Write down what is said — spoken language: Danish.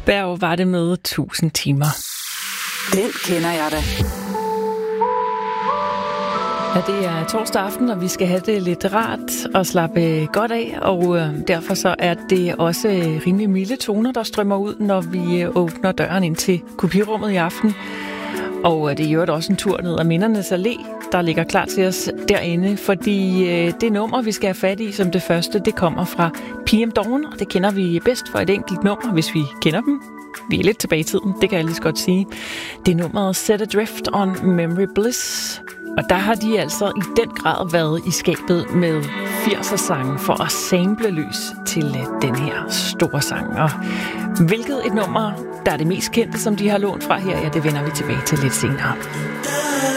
Berg var det med 1000 timer. Den kender jeg da. Ja, det er torsdag aften, og vi skal have det lidt rart og slappe godt af, og derfor så er det også rimelig milde toner, der strømmer ud, når vi åbner døren ind til kopirummet i aften. Og det gjorde også en tur ned ad Mindernes Allé, der ligger klar til os derinde, fordi det nummer, vi skal have fat i som det første, det kommer fra PM Dawn, og det kender vi bedst for et enkelt nummer, hvis vi kender dem. Vi er lidt tilbage i tiden, det kan jeg lige så godt sige. Det er nummeret Set Adrift on Memory Bliss, og der har de altså i den grad været i skabet med 80'er-sange for at sample løs til den her store sang. Og hvilket et nummer, der er det mest kendte, som de har lånt fra her, ja, det vender vi tilbage til lidt senere.